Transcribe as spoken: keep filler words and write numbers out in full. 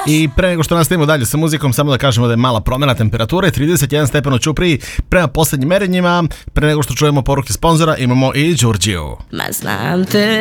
I pre nego što nastavimo dalje sa muzikom, samo da kažemo da je mala promjena temperature, trideset jedan stepen u Ćupriji prema poslednjim merenjima. Pre nego što čujemo poruke sponzora, imamo i Đurđiju. Ma znam te